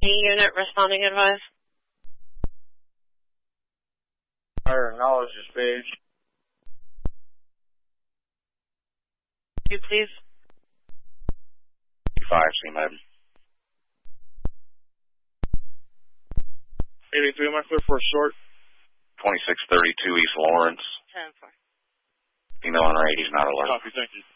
unit responding advice. Fire knowledge is page. You please. 5, C-Med. 83, am I clear for a short? 2632 East Lawrence. 10-4. Female on 80's not alert. Copy, thank you.